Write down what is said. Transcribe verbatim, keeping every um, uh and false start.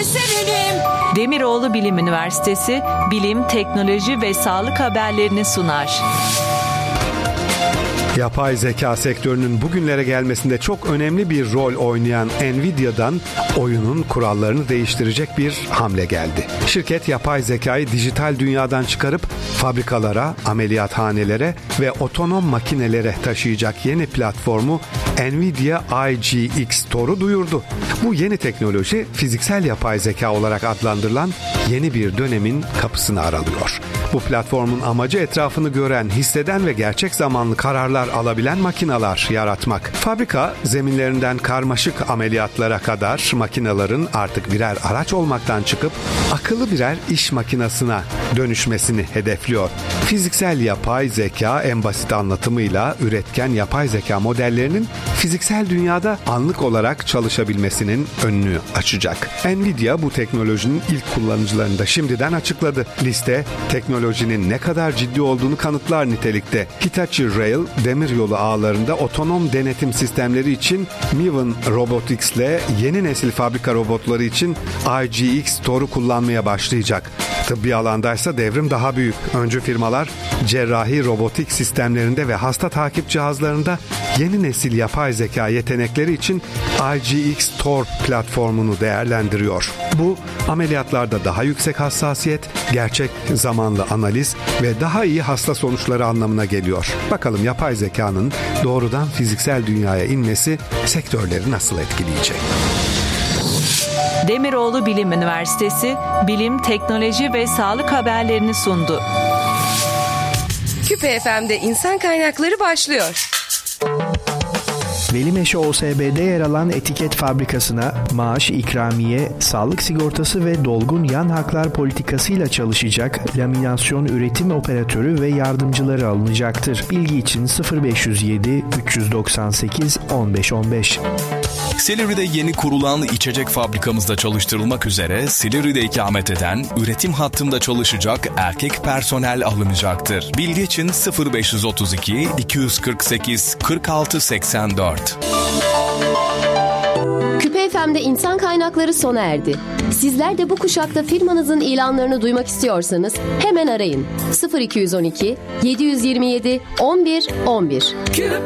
serenim. Demiroğlu Bilim Üniversitesi bilim, teknoloji ve sağlık haberlerini sunar. Yapay zeka sektörünün bugünlere gelmesinde çok önemli bir rol oynayan Nvidia'dan oyunun kurallarını değiştirecek bir hamle geldi. Şirket yapay zekayı dijital dünyadan çıkarıp fabrikalara, ameliyathanelere ve otonom makinelere taşıyacak yeni platformu Nvidia I G X Tore'u duyurdu. Bu yeni teknoloji fiziksel yapay zeka olarak adlandırılan yeni bir dönemin kapısını aralıyor. Bu platformun amacı etrafını gören, hisseden ve gerçek zamanlı kararlar alabilen makineler yaratmak. Fabrika zeminlerinden karmaşık ameliyatlara kadar makinelerin artık birer araç olmaktan çıkıp akıllı birer iş makinesine dönüşmesini hedefliyor. Fiziksel yapay zeka en basit anlatımıyla üretken yapay zeka modellerinin fiziksel dünyada anlık olarak çalışabilmesinin önünü açacak. Nvidia bu teknolojinin ilk kullanıcılarını da şimdiden açıkladı. Liste teknolojinin ne kadar ciddi olduğunu kanıtlar nitelikte. Hitachi Rail demiryolu ağlarında otonom denetim sistemleri için Miven Robotics ile yeni nesil fabrika robotları için I G X Tore'u kullanmaya başlayacak. Tıbbi alandaysa devrim daha büyük. Öncü firmalar cerrahi robotik sistemlerinde ve hasta takip cihazlarında yeni nesil yapay zeka yetenekleri için I G X Tore platformunu değerlendiriyor. Bu ameliyatlarda daha yüksek hassasiyet, gerçek zamanlı analiz ve daha iyi hasta sonuçları anlamına geliyor. Bakalım yapay zekanın doğrudan fiziksel dünyaya inmesi sektörleri nasıl etkileyecek? Demiroğlu Bilim Üniversitesi bilim, teknoloji ve sağlık haberlerini sundu. Küpe F M'de insan kaynakları başlıyor. Velimeşe O S B'de yer alan etiket fabrikasına maaş, ikramiye, sağlık sigortası ve dolgun yan haklar politikasıyla çalışacak laminasyon üretim operatörü ve yardımcıları alınacaktır. Bilgi için sıfır beş yüz yedi üç doksan sekiz on beş on beş. Silivri'de yeni kurulan içecek fabrikamızda çalıştırılmak üzere Silivri'de ikamet eden üretim hattında çalışacak erkek personel alınacaktır. Bilgi için sıfır beş yüz otuz iki iki yüz kırk sekiz kırk altı seksen dört. Küpe F M'de insan kaynakları sona erdi. Sizler de bu kuşakta firmanızın ilanlarını duymak istiyorsanız hemen arayın. sıfır iki on iki yedi yüz yirmi yedi on bir on bir.